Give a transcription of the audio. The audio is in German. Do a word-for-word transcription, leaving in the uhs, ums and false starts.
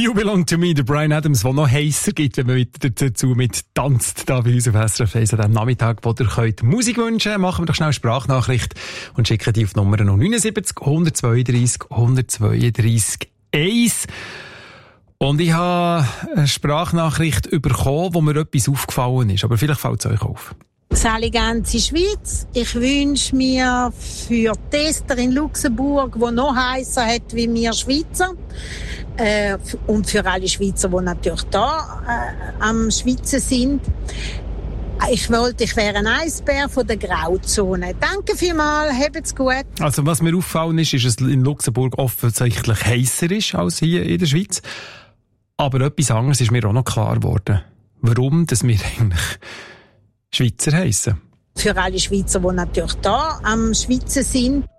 You Belong to Me, der Bryan Adams, der noch heißer gibt, wenn man wieder dazu mit tanzt, da bei uns auf S R F eins an diesem Nachmittag, wo ihr könnt Musik wünschen. Machen wir doch schnell eine Sprachnachricht und schicken die auf die Nummer neun sieben null, eins zwei drei, eins zwei drei eins. Und ich habe eine Sprachnachricht bekommen, wo mir etwas aufgefallen ist. Aber vielleicht fällt es euch auf. Sali ganze Schweiz. Ich wünsche mir für Tester in Luxemburg, die noch heißer hat wie wir Schweizer, äh, und für alle Schweizer, die natürlich da äh, am Schwitzen sind. Ich wollte, ich wäre ein Eisbär von der Grauzone. Danke vielmals, habt's gut. Also was mir auffallen ist, ist, dass es in Luxemburg offensichtlich heißer ist als hier in der Schweiz. Aber etwas anderes ist mir auch noch klar geworden. Warum, dass wir eigentlich Schweizer heissen. Für alle Schweizer, die natürlich da am Schwitzen sind.